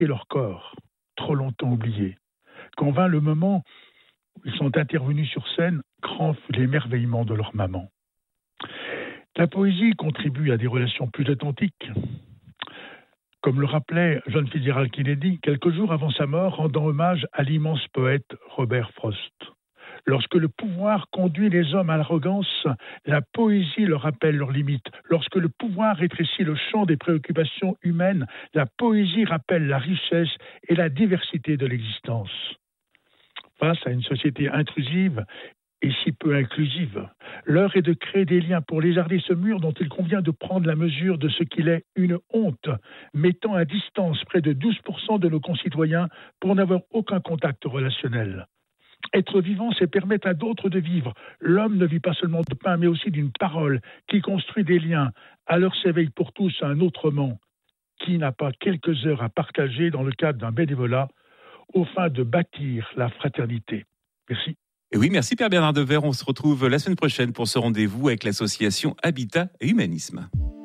et leur corps, trop longtemps oubliés. Quand vint le moment où ils sont intervenus sur scène, grand fut l'émerveillement de leur maman. La poésie contribue à des relations plus authentiques. Comme le rappelait John Fitzgerald Kennedy quelques jours avant sa mort, rendant hommage à l'immense poète Robert Frost. Lorsque le pouvoir conduit les hommes à l'arrogance, la poésie leur rappelle leurs limites. Lorsque le pouvoir rétrécit le champ des préoccupations humaines, la poésie rappelle la richesse et la diversité de l'existence. Face à une société intrusive et si peu inclusive, l'heure est de créer des liens pour lézarder ce mur dont il convient de prendre la mesure de ce qu'il est une honte, mettant à distance près de 12% de nos concitoyens pour n'avoir aucun contact relationnel. Être vivant, c'est permettre à d'autres de vivre. L'homme ne vit pas seulement de pain, mais aussi d'une parole qui construit des liens. Alors s'éveille pour tous un autrement. Qui n'a pas quelques heures à partager dans le cadre d'un bénévolat au fin de bâtir la fraternité. Merci. Et oui, merci Pierre Bernard Dever. On se retrouve la semaine prochaine pour ce rendez-vous avec l'association Habitat et Humanisme.